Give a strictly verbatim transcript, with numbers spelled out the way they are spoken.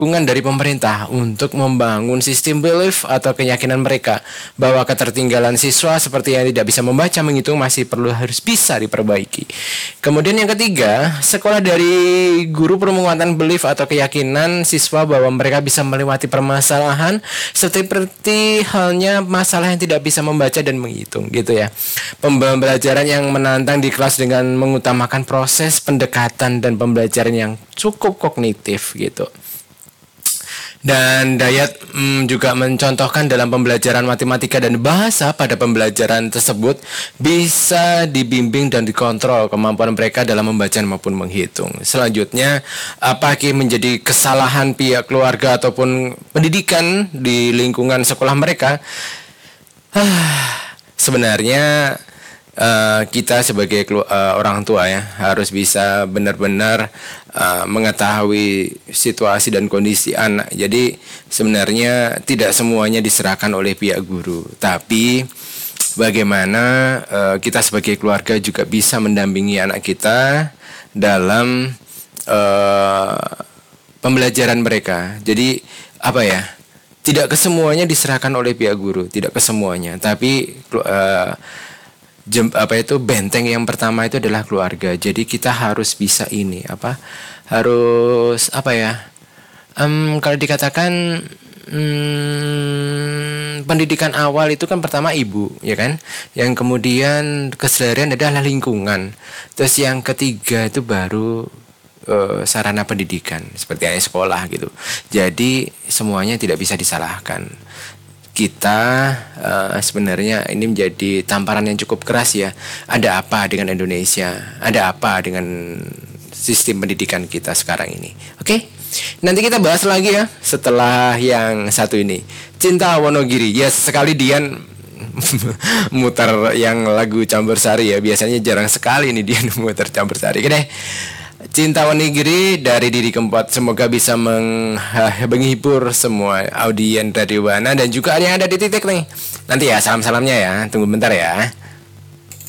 dukungan dari pemerintah untuk membangun sistem belief atau keyakinan mereka bahwa ketertinggalan siswa seperti yang tidak bisa membaca menghitung masih perlu harus bisa diperbaiki. Kemudian yang ketiga, sekolah dari guru penguatan belief atau keyakinan siswa bahwa mereka bisa melewati permasalahan seperti halnya masalah yang tidak bisa membaca dan menghitung gitu ya. Pembelajaran yang menantang di kelas dengan mengutamakan proses pendekatan dan pembelajaran yang cukup kognitif gitu. Dan Dayat mm, juga mencontohkan dalam pembelajaran matematika dan bahasa pada pembelajaran tersebut bisa dibimbing dan dikontrol kemampuan mereka dalam membaca maupun menghitung. Selanjutnya, apakah menjadi kesalahan pihak keluarga ataupun pendidikan di lingkungan sekolah mereka? Sebenarnya Uh, kita sebagai uh, orang tua ya harus bisa benar-benar uh, mengetahui situasi dan kondisi anak. Jadi sebenarnya tidak semuanya diserahkan oleh pihak guru, tapi bagaimana uh, kita sebagai keluarga juga bisa mendampingi anak kita dalam uh, pembelajaran mereka. Jadi apa ya? Tidak kesemuanya diserahkan oleh pihak guru, tidak kesemuanya, tapi uh, Jem, apa itu benteng yang pertama itu adalah keluarga. Jadi kita harus bisa ini apa harus apa ya um, kalau dikatakan um, pendidikan awal itu kan pertama ibu ya kan, yang kemudian keseharian adalah lingkungan, terus yang ketiga itu baru uh, sarana pendidikan seperti yang sekolah gitu. Jadi semuanya tidak bisa disalahkan. Kita uh, sebenarnya ini menjadi tamparan yang cukup keras ya. Ada apa dengan Indonesia? Ada apa dengan sistem pendidikan kita sekarang ini? Oke, nanti kita bahas lagi ya setelah yang satu ini. Cinta Wonogiri. Ya sekali Dian muter yang lagu Campursari ya. Biasanya jarang sekali nih Dian muter Campursari. Oke deh. Cinta Wonogiri dari Didi Kempot, semoga bisa meng- menghibur semua audien Radio Buana dan juga yang ada di titik nih. Nanti ya salam-salamnya ya, tunggu bentar ya.